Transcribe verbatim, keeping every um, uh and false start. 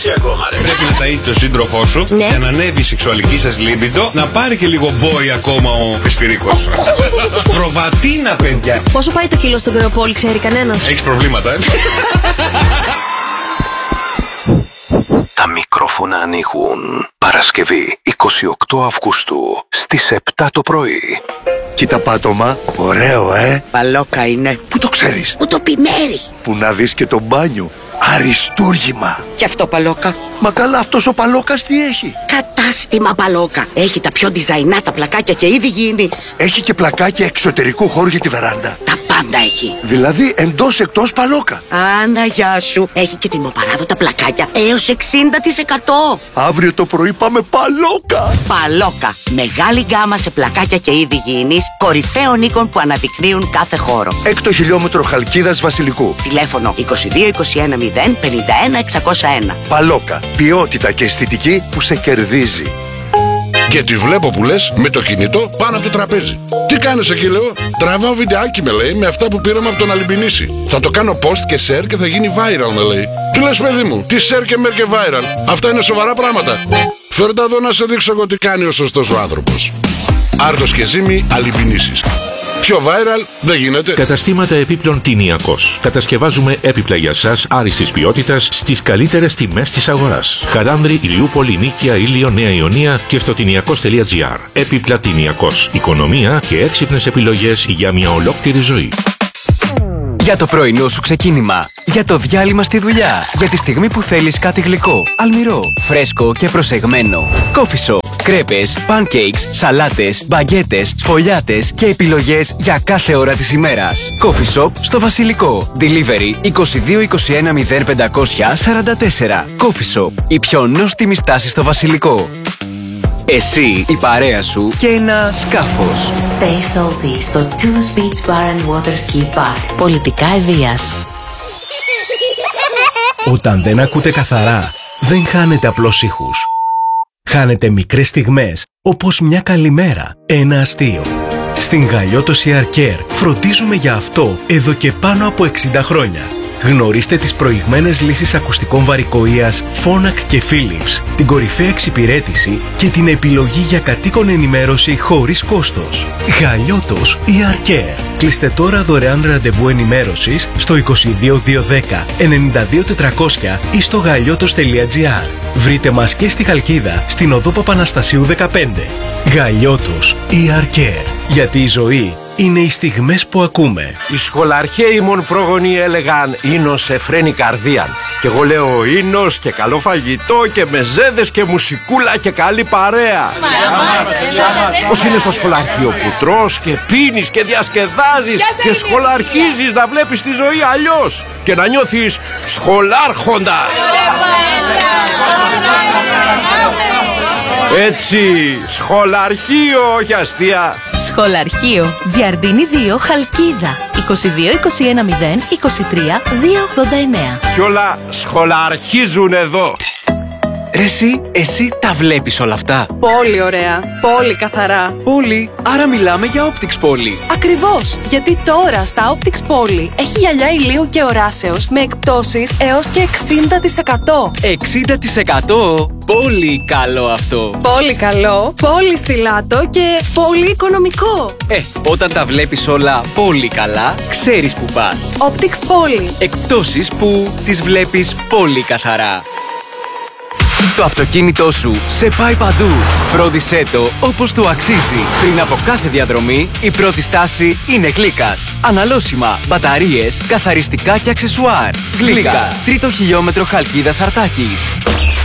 Πρέπει να ταΐσεις τον σύντροφό σου, ναι, για να ανέβει η σεξουαλική σας λίμπιντο, να πάρει και λίγο μπόι ακόμα ο Πεσπυρίκος. Προβατίνα, παιδιά. Πόσο πάει το κιλό στον Κρεοπόλη, ξέρει κανένας? Έχεις προβλήματα, ε? Τα μικρόφωνα ανοίγουν. Παρασκευή εικοστή ογδόη Αυγούστου στις επτά το πρωί. Κοίτα πάτωμα, ωραίο ε. Παλόκα είναι. Πού το ξέρεις? Που το πει Μέρη. Που να δεις και το μπάνιο. Αριστούργημα. Και αυτό Παλόκα? Μα καλά, αυτός ο Παλόκας τι έχει? Κατάστημα Παλόκα. Έχει τα πιο διζαϊνάτα πλακάκια και είδη γήινης. Έχει και πλακάκια εξωτερικού χώρου για τη βεράντα. Τα πάντα έχει. Δηλαδή εντός εκτός Παλόκα. Άνα, γεια σου. Έχει και τιμοπαράδοτα πλακάκια έως εξήντα τοις εκατό. Αύριο το πρωί πάμε Παλόκα. Παλόκα. Μεγάλη γκάμα σε πλακάκια και είδη γήινης, κορυφαίων οίκων που αναδεικνύουν κάθε χώρο. Έκτο χιλιόμετρο Χαλκίδας Βασιλικού. Τηλέφωνο είκοσι δύο είκοσι ένα μηδέν πενήντα ένα εξακόσια ένα. Παλόκα. Ποιότητα και αισθητική που σε κερδίζει. Και τη βλέπω που λες με το κινητό πάνω από το τραπέζι. Τι κάνεις εκεί, λέω? Τραβάω βιντεάκι, με λέει, με αυτά που πήραμε από τον Αλυμπινίση. Θα το κάνω post και share και θα γίνει viral, με λέει. Τι λες, παιδί μου? Τι share και mer και viral? Αυτά είναι σοβαρά πράγματα. Φέρτα εδώ να σε δείξω εγώ τι κάνει ο σωστός ο άνθρωπος. Άρτος και Ζήμη, Αλυμπινίσης. Πιο viral δεν γίνεται. Καταστήματα επίπλων Τηνιακός. Κατασκευάζουμε έπιπλα για σας άριστης ποιότητας στις καλύτερες τιμές της αγοράς. Χαράνδρη, Ηλιούπολη, Νίκαια, Ήλιο, Νέα Ιωνία και στο τηνιακός τελεία τζι άρ. Έπιπλα Τηνιακός. Οικονομία και έξυπνες επιλογές για μια ολόκληρη ζωή. Για το πρωινό σου ξεκίνημα. Για το διάλειμμα στη δουλειά. Για τη στιγμή που θέλεις κάτι γλυκό, αλμυρό, φρέσκο και προσεγμένο. Coffee shop. Κρέπες, pancakes, σαλάτες, μπαγκέτες, σφολιάτες και επιλογές για κάθε ώρα της ημέρας. Coffee shop στο Βασιλικό. Delivery είκοσι δύο είκοσι ένα μηδέν πεντακόσια σαράντα τέσσερα. Coffee shop. Η πιο νόστιμη στάση στο Βασιλικό. Εσύ, η παρέα σου και ένα σκάφος. Stay salty στο Two's Beach Bar and Water Ski Park. Πολιτικά Ευβοίας. Όταν δεν ακούτε καθαρά, δεν χάνετε απλώς ήχους. Χάνετε μικρές στιγμές, όπως μια καλημέρα, ένα αστείο. Στην Γαλλιώτος Air Care φροντίζουμε για αυτό εδώ και πάνω από εξήντα χρόνια. Γνωρίστε τις προηγμένες λύσεις ακουστικών βαρικοείας Phonak και Philips, την κορυφαία εξυπηρέτηση και την επιλογή για κατοίκον ενημέρωση χωρίς κόστος. Γαλλιώτος Air Care. Κλείστε τώρα δωρεάν ραντεβού ενημέρωσης στο είκοσι δύο διακόσια δέκα ενενήντα δύο τετρακόσια ή στο γαλλιώτος τελεία τζι άρ. Βρείτε μας και στη Χαλκίδα, στην οδό Παπαναστασίου δεκαπέντε. Γαλλιώτος Air Care. Γιατί η ζωή είναι οι στιγμές που ακούμε. Οι σχολαρχαίοι μον πρόγονοι έλεγαν «Ίνος εφραίνει καρδίαν». Και εγώ λέω «Ίνος και καλό φαγητό και μεζέδες και μουσικούλα και καλή παρέα». Πώς είναι στο σχολαρχείο που τρως και πίνεις και διασκεδάζεις και σχολαρχίζεις να βλέπεις τη ζωή αλλιώς και να νιώθεις σχολάρχοντας. Έτσι, σχολαρχείο, όχι αστεία. Σχολαρχείο, Τζιαρντίνη δύο, Χαλκίδα. είκοσι δύο είκοσι ένα μηδέν είκοσι τρία διακόσια ογδόντα εννέα. Κι όλα σχολαρχίζουν εδώ. Ρε εσύ, εσύ τα βλέπεις όλα αυτά? Πολύ ωραία, πολύ καθαρά. Πολύ, άρα μιλάμε για Optics Poly. Ακριβώς, γιατί τώρα στα Optics Poly έχει γυαλιά ηλίου και οράσεως με εκπτώσεις έως και εξήντα τοις εκατό. εξήντα τοις εκατό? Πολύ καλό αυτό. Πολύ καλό, πολύ στιλάτο και πολύ οικονομικό. Ε, όταν τα βλέπεις όλα πολύ καλά, ξέρεις που πας. Optics Poly. Εκπτώσεις που τις βλέπεις πολύ καθαρά. Το αυτοκίνητό σου σε πάει παντού. Φρόντισέ το όπως του αξίζει. Πριν από κάθε διαδρομή, η πρώτη στάση είναι Γλύκας. Αναλώσιμα, μπαταρίες, καθαριστικά και αξεσουάρ. Γλύκας. Τρίτο χιλιόμετρο Χαλκίδας Αρτάκης.